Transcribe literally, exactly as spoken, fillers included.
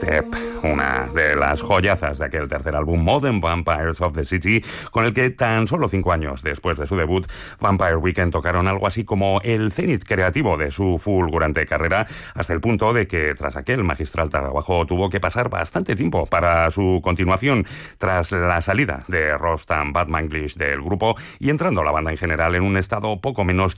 Step, una de las joyazas de aquel tercer álbum, Modern Vampires of the City, con el que tan solo cinco años después de su debut, Vampire Weekend tocaron algo así como el cenit creativo de su fulgurante carrera, hasta el punto de que tras aquel magistral trabajo tuvo que pasar bastante tiempo para su continuación, tras la salida de Rostam Batmanglish del grupo y entrando la banda en general en un estado poco menos